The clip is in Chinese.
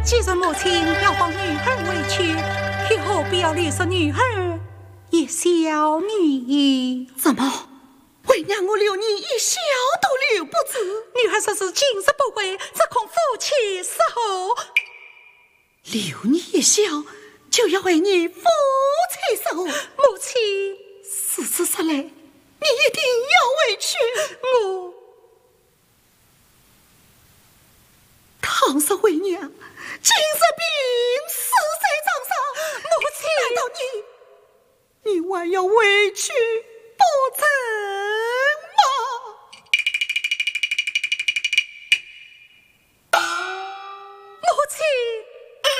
既然母亲要帮女儿委屈，又何必要留着女儿一小女？ 怎么？为娘我留你一小都留不住？ 女儿说是今日不归，则恐夫妻死后。 留你一小，就要为你夫妻守。 母亲， 事实上来，你一定要委屈我。 倘若为娘今日病死在床上， 母亲， 难道你还要委屈不成？